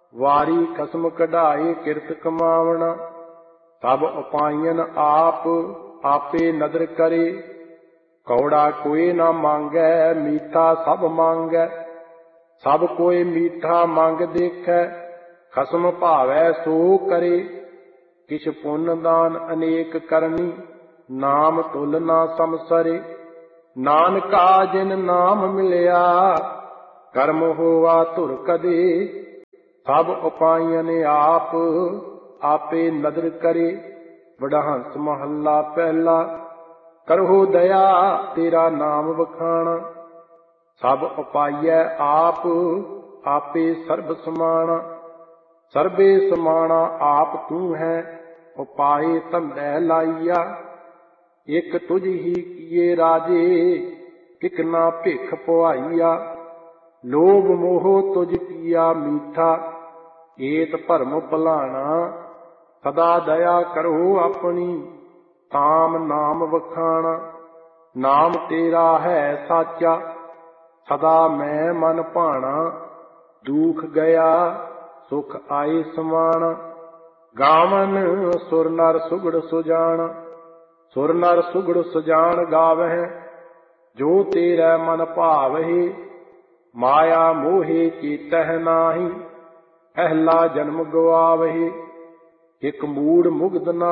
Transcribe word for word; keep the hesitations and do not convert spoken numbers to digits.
ਵਾਰੀ ਖਸਮ ਕਢਾਏ ਕਿਰਤ ਕਮਾਵਣਾ। ਸਭ ਉਪਾਇਨ ਆਪ ਆਪੇ ਨਦਰ ਕਰੇ। ਕੌੜਾ ਕੋਈ ਨਾ ਮੰਗੈ ਮੀਠਾ ਸਭ ਮੰਗੈ। ਸਭ ਕੋਈ ਮੀਠਾ ਮੰਗ ਦੇਖੈ ਖਸਮ ਭਾਵੈ ਸੋ ਕਰੇ। ਕਿਛ ਪੁੰਨ ਦਾਨ ਅਨੇਕ ਕਰਨੀ ਨਾਮ ਤੁਲ ਨਾ ਸਮਸਰੇ। ਨਾਨਕਾ ਜਿਨ ਨਾਮ ਮਿਲਿਆ ਕਰਮ ਹੋਆ ਧੁਰ ਕਦੇ। ਸਭ ਉਪਾਇਨ ਆਪ ਆਪੇ ਨਦਰ ਕਰੇ। ਵਡਹੰਸ ਮਹੱਲਾ ਪਹਿਲਾ। ਕਰਹੁ ਦਇਆ ਤੇਰਾ ਨਾਮ ਵਖਾਣਾ। ਸਭ ਉਪਾਈਐ ਆਪ ਆਪੇ ਸਰਬ ਸਮਾਣਾ। ਸਰਬੇ ਸਮਾਣਾ ਆਪ ਤੂੰ ਹੈ ਉਪਾਏ ਧੰਦੈ ਲਾਈਆ। ਇਕ ਤੁਝ ਹੀ ਕੀਏ ਰਾਜੇ ਇਕ ਨਾ ਭਿਖ ਪੁਆਈਆ। ਲੋਭ ਮੋਹ ਤੁਝ ਕੀਆ ਮੀਠਾ ਏਤ ਭਰਮ ਭੁਲਾਣਾ। ਸਦਾ ਦਇਆ ਕਰੋ ਆਪਣੀ ਤਾਮ ਨਾਮ ਵਖਾਣਾ। ਨਾਮ ਤੇਰਾ ਹੈ ਸਾਚਾ ਸਦਾ ਮੈਂ ਮਨ ਭਾਣਾ। ਦੁਖ ਗਿਆ ਸੁਖ ਆਏ ਸਮਾਣਾ। ਗਾਵਨ ਸੁਰ ਨਰ ਸੁਗੜ ਸੁਜਾਨ। ਸੁਰ ਨਰ ਸੁਗੜ ਸੁਜਾਨ ਗਾਵਹਿ ਜੋ ਤੇਰਾ ਮਨ ਭਾਵਹਿ। ਮਾਇਆ ਮੋਹਿ ਚੇਤਹਿ ਨਾਹੀ ਅਹਲਾ ਜਨਮ ਗਵਾਵਹਿ। ਇਕ ਮੂੜ ਮੁਗਧ ਨਾ